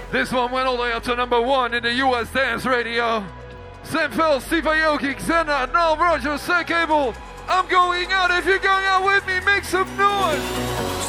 This one went all the way up to number 1 in the US Dance Radio. St. Phil, Steve Aoki, Xena, Noel Rogers, Sir Cable. I'm going out. If you're going out with me, make some noise.